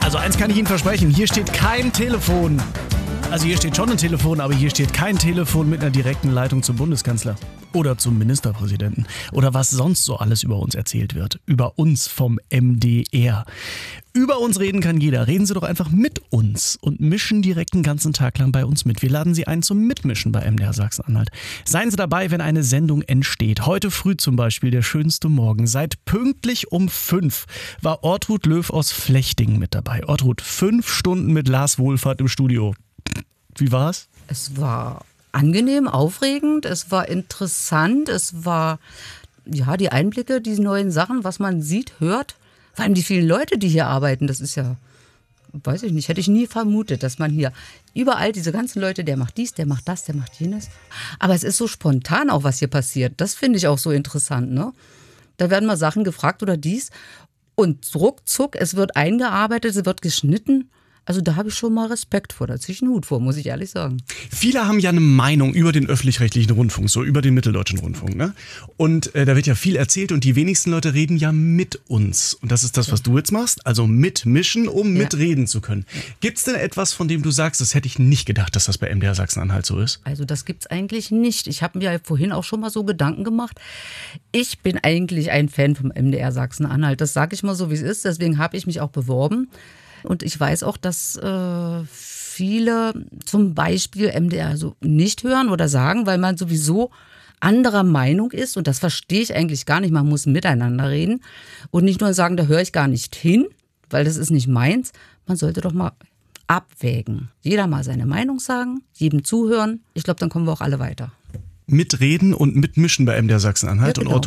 Also eins kann ich Ihnen versprechen, hier steht kein Telefon. Also hier steht schon ein Telefon, aber hier steht kein Telefon mit einer direkten Leitung zum Bundeskanzler oder zum Ministerpräsidenten oder was sonst so alles über uns erzählt wird. Über uns vom MDR. Über uns reden kann jeder. Reden Sie doch einfach mit uns und mischen direkt den ganzen Tag lang bei uns mit. Wir laden Sie ein zum Mitmischen bei MDR Sachsen-Anhalt. Seien Sie dabei, wenn eine Sendung entsteht. Heute früh zum Beispiel der schönste Morgen. Seit pünktlich um 5 war Ortrud Löw aus Flechtingen mit dabei. Ortrud, 5 Stunden mit Lars Wohlfahrt im Studio. Wie war's? Es war angenehm, aufregend, es war interessant, es war ja die Einblicke, die neuen Sachen, was man sieht, hört. Vor allem die vielen Leute, die hier arbeiten, das ist ja, weiß ich nicht, hätte ich nie vermutet, dass man hier überall diese ganzen Leute, der macht dies, der macht das, der macht jenes. Aber es ist so spontan auch, was hier passiert. Das finde ich auch so interessant, ne? Da werden mal Sachen gefragt oder dies und ruckzuck, es wird eingearbeitet, es wird geschnitten. Also da habe ich schon mal Respekt vor, da ziehe ich einen Hut vor, muss ich ehrlich sagen. Viele haben ja eine Meinung über den öffentlich-rechtlichen Rundfunk, so über den mitteldeutschen Rundfunk, ne? Und da wird ja viel erzählt und die wenigsten Leute reden ja mit uns. Und das ist das, was du jetzt machst, also mitmischen, um mitreden zu können. Gibt's denn etwas, von dem du sagst, das hätte ich nicht gedacht, dass das bei MDR Sachsen-Anhalt so ist? Also das gibt's eigentlich nicht. Ich habe mir ja vorhin auch schon mal so Gedanken gemacht. Ich bin eigentlich ein Fan vom MDR Sachsen-Anhalt. Das sage ich mal so, wie es ist. Deswegen habe ich mich auch beworben. Und ich weiß auch, dass viele zum Beispiel MDR so nicht hören oder sagen, weil man sowieso anderer Meinung ist. Und das verstehe ich eigentlich gar nicht. Man muss miteinander reden und nicht nur sagen, da höre ich gar nicht hin, weil das ist nicht meins. Man sollte doch mal abwägen. Jeder mal seine Meinung sagen, jedem zuhören. Ich glaube, dann kommen wir auch alle weiter. Mitreden und mitmischen bei MDR Sachsen-Anhalt. Ja, genau. Und